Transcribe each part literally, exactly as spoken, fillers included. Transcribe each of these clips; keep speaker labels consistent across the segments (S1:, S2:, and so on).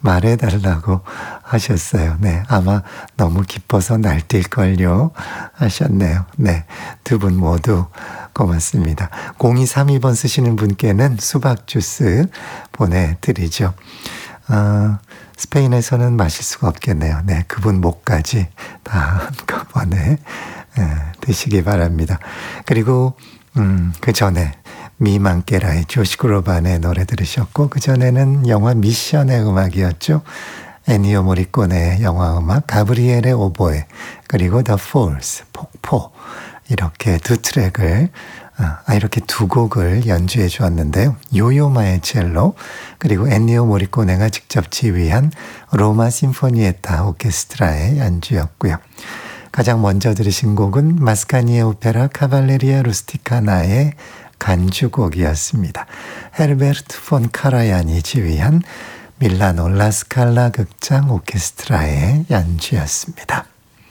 S1: 말해달라고 하셨어요. 네, 아마 너무 기뻐서 날뛸걸요 하셨네요. 네, 두 분 모두 고맙습니다. 공이삼이 번 쓰시는 분께는 수박 주스 보내드리죠. 아, 스페인에서는 마실 수가 없겠네요. 네, 그분 목까지 다 한꺼번에 네, 드시기 바랍니다. 그리고 음, 그 전에 미망께라의 조시 그로반의 노래 들으셨고, 그 전에는 영화 미션의 음악이었죠. 애니오 모리꼬네의 영화 음악 가브리엘의 오보에, 그리고 The Falls 폭포, 이렇게 두 트랙을 아, 이렇게 두 곡을 연주해 주었는데요. 요요마의 첼로, 그리고 엔니오 모리꼬네가 직접 지휘한 로마 심포니에타 오케스트라의 연주였고요. 가장 먼저 들으신 곡은 마스카니의 오페라 카발레리아 루스티카나의 간주곡이었습니다. 헤르베르트 폰 카라얀이 지휘한 밀라노 라스칼라 극장 오케스트라의 연주였습니다.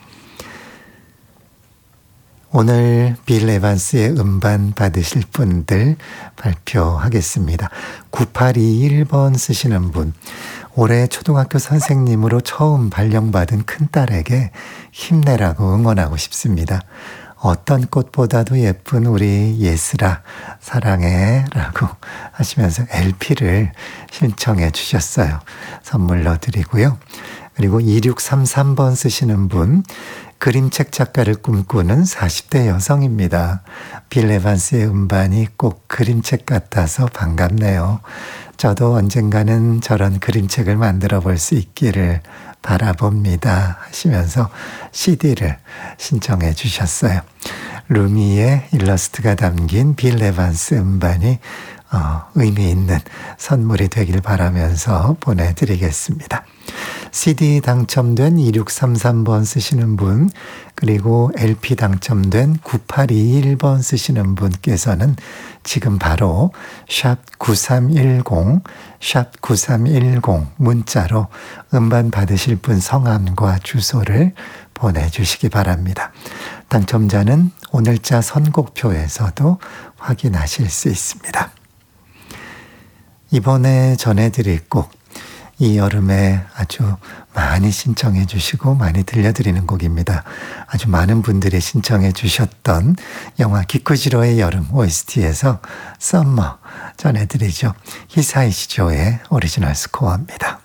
S1: 오늘 빌 에반스의 음반 받으실 분들 발표하겠습니다. 구팔이일 번 쓰시는 분, 올해 초등학교 선생님으로 처음 발령받은 큰딸에게 힘내라고 응원하고 싶습니다. 어떤 꽃보다도 예쁜 우리 예슬아 사랑해 라고 하시면서 엘피를 신청해 주셨어요. 선물로 드리고요. 그리고 이육삼삼 번 쓰시는 분, 그림책 작가를 꿈꾸는 사십 대 여성입니다. 빌 에반스의 음반이 꼭 그림책 같아서 반갑네요. 저도 언젠가는 저런 그림책을 만들어 볼 수 있기를 바라봅니다 하시면서 씨디를 신청해 주셨어요. 루미의 일러스트가 담긴 빌 에반스 음반이 어, 의미 있는 선물이 되길 바라면서 보내드리겠습니다. 씨디 당첨된 이육삼삼 번 쓰시는 분, 그리고 엘피 당첨된 구팔이일 번 쓰시는 분께서는 지금 바로 샵 구삼일공, 샵 구삼일공 문자로 음반 받으실 분 성함과 주소를 보내주시기 바랍니다. 당첨자는 오늘자 선곡표에서도 확인하실 수 있습니다. 이번에 전해드릴 곡, 이 여름에 아주 많이 신청해 주시고 많이 들려드리는 곡입니다. 아주 많은 분들이 신청해 주셨던 영화 기쿠지로의 여름 오에스티에서 썸머 전해드리죠. 히사이시조의 오리지널 스코어입니다.